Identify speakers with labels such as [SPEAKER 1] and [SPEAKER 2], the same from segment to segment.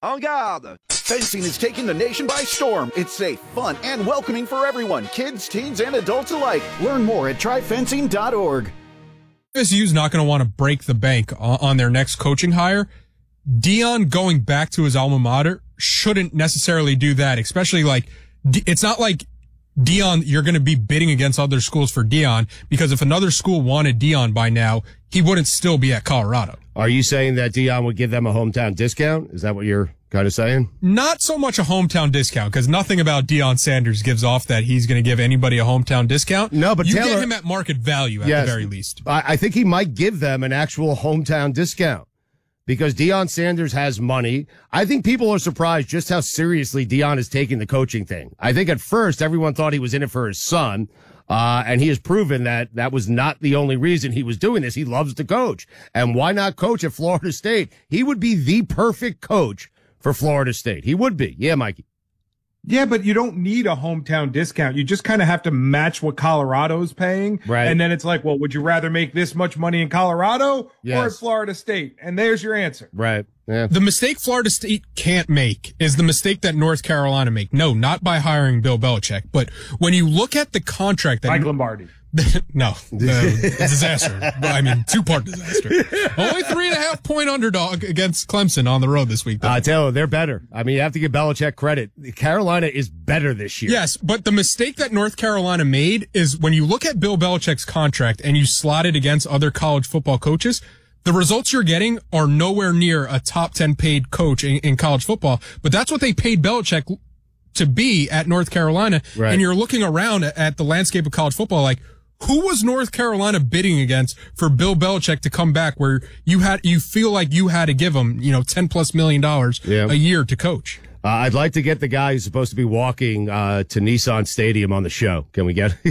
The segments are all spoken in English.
[SPEAKER 1] En garde! Fencing is taking the nation by storm. It's safe, fun, and welcoming for everyone, kids, teens, and adults alike. Learn more at tryfencing.org.
[SPEAKER 2] FSU's not going to want to break the bank on their next coaching hire. Deion going back to his alma mater shouldn't necessarily do that, especially it's not like Deion, you're going to be bidding against other schools for Deion, because if another school wanted Deion by now, he wouldn't still be at Colorado.
[SPEAKER 3] Are you saying that Deion would give them a hometown discount? Is that what you're kind of saying?
[SPEAKER 2] Not so much a hometown discount, because nothing about Deion Sanders gives off that he's going to give anybody a hometown discount.
[SPEAKER 3] No, but
[SPEAKER 2] you
[SPEAKER 3] Taylor,
[SPEAKER 2] get him at market value at the very least.
[SPEAKER 3] I think he might give them an actual hometown discount because Deion Sanders has money. I think people are surprised just how seriously Deion is taking the coaching thing. I think at first everyone thought he was in it for his son. And he has proven that that was not the only reason he was doing this. He loves to coach. And why not coach at Florida State? He would be the perfect coach for Florida State. He would be. Yeah, Mikey.
[SPEAKER 4] Yeah, but you don't need a hometown discount. You just kind of have to match what Colorado's paying.
[SPEAKER 3] Right.
[SPEAKER 4] And then it's like, well, would you rather make this much money in Colorado or at Florida State? And there's your answer.
[SPEAKER 3] Right. Yeah.
[SPEAKER 2] The mistake Florida State can't make is the mistake that North Carolina make. No, not by hiring Bill Belichick, but when you look at the contract that
[SPEAKER 4] Mike Lombardi.
[SPEAKER 2] No, disaster. I mean, 2-part disaster. Only 3.5 point underdog against Clemson on the road this week.
[SPEAKER 3] Taylor, they're better. I mean, you have to give Belichick credit. Carolina is better this year.
[SPEAKER 2] Yes, but the mistake that North Carolina made is when you look at Bill Belichick's contract and you slot it against other college football coaches, the results you're getting are nowhere near a top 10 paid coach in college football. But that's what they paid Belichick to be at North Carolina.
[SPEAKER 3] Right.
[SPEAKER 2] And you're looking around at the landscape of college football like, who was North Carolina bidding against for Bill Belichick to come back where you feel like you had to give him, $10+ million a year to coach?
[SPEAKER 3] I'd like to get the guy who's supposed to be walking to Nissan Stadium on the show. Can we get?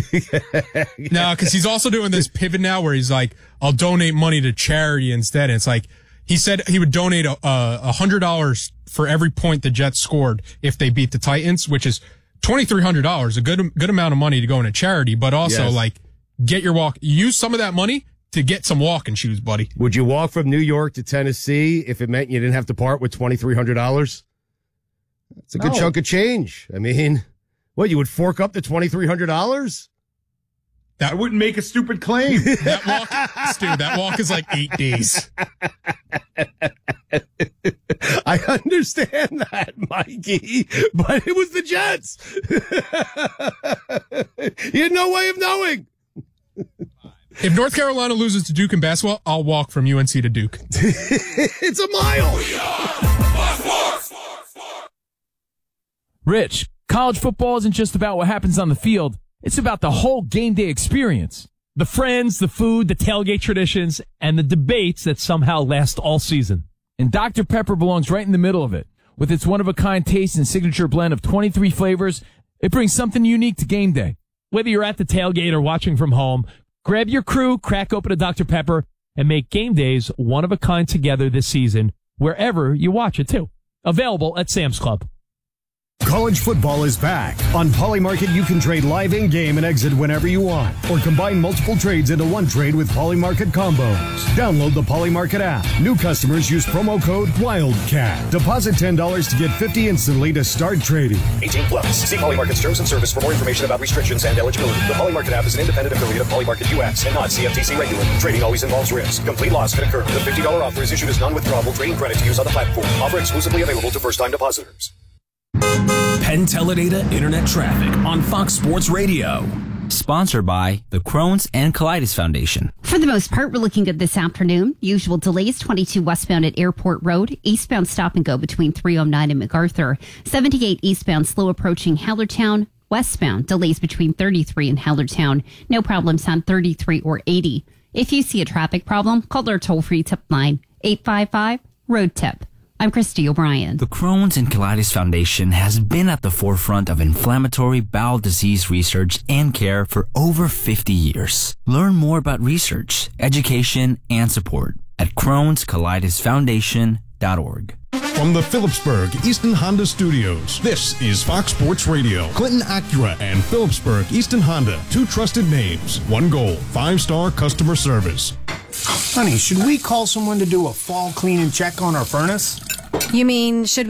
[SPEAKER 2] No, because he's also doing this pivot now where he's like, I'll donate money to charity instead. And it's like, he said he would donate $100 for every point the Jets scored if they beat the Titans, which is $2,300, a good amount of money to go into charity, but also use some of that money to get some walking shoes, buddy.
[SPEAKER 3] Would you walk from New York to Tennessee if it meant you didn't have to part with $2,300? It's a good chunk of change. I mean, you would fork up the $2,300?
[SPEAKER 4] That wouldn't make a stupid claim.
[SPEAKER 2] That walk is like 8 days.
[SPEAKER 3] I understand that, Mikey, but it was the Jets. You had no way of knowing.
[SPEAKER 2] If North Carolina loses to Duke in basketball, I'll walk from UNC to Duke.
[SPEAKER 3] It's a mile.
[SPEAKER 5] Rich, college football isn't just about what happens on the field. It's about the whole game day experience. The friends, the food, the tailgate traditions, and the debates that somehow last all season. And Dr. Pepper belongs right in the middle of it. With its one-of-a-kind taste and signature blend of 23 flavors, it brings something unique to game day. Whether you're at the tailgate or watching from home, grab your crew, crack open a Dr. Pepper, and make game days one-of-a-kind together this season, wherever you watch it, too. Available at Sam's Club.
[SPEAKER 6] College football is back. On Polymarket, you can trade live in-game and exit whenever you want, or combine multiple trades into one trade with Polymarket combos. Download the Polymarket app. New customers use promo code WILDCAT. Deposit $10 to get $50 instantly to start trading.
[SPEAKER 7] 18 plus. See Polymarket's terms and service for more information about restrictions and eligibility. The Polymarket app is an independent affiliate of Polymarket US and not CFTC regulated. Trading always involves risk. Complete loss can occur. The $50 offer is issued as non-withdrawable trading credit to use on the platform. Offer exclusively available to first-time depositors.
[SPEAKER 8] Penn Teledata Internet Traffic on Fox Sports Radio.
[SPEAKER 9] Sponsored by the Crohn's and Colitis Foundation.
[SPEAKER 10] For the most part, we're looking good this afternoon. Usual delays, 22 westbound at Airport Road. Eastbound stop and go between 309 and MacArthur. 78 eastbound slow approaching Hallertown. Westbound delays between 33 and Hallertown. No problems on 33 or 80. If you see a traffic problem, call our toll-free tip line, 855-ROAD-TIP. I'm Christy O'Brien.
[SPEAKER 9] The Crohn's and Colitis Foundation has been at the forefront of inflammatory bowel disease research and care for over 50 years. Learn more about research, education, and support at Crohn'sColitisFoundation.org.
[SPEAKER 11] From the Phillipsburg Easton Honda Studios, this is Fox Sports Radio. Clinton Acura and Phillipsburg Easton Honda, two trusted names, one goal, 5-star customer service.
[SPEAKER 12] Honey, should we call someone to do a fall clean and check on our furnace?
[SPEAKER 13] You mean, should